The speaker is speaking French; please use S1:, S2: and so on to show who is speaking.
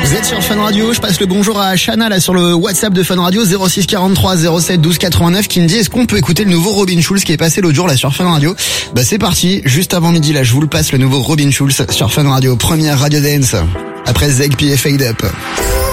S1: Vous êtes sur Fun Radio, je passe le bonjour à Chana là sur le WhatsApp de Fun Radio 06 43 07 12 89 qui me dit est-ce qu'on peut écouter le nouveau Robin Schulz qui est passé l'autre jour là sur Fun Radio. Bah c'est parti, juste avant midi là je vous le passe le nouveau Robin Schulz sur Fun Radio, première radio dance après Zegpi et Fade Up.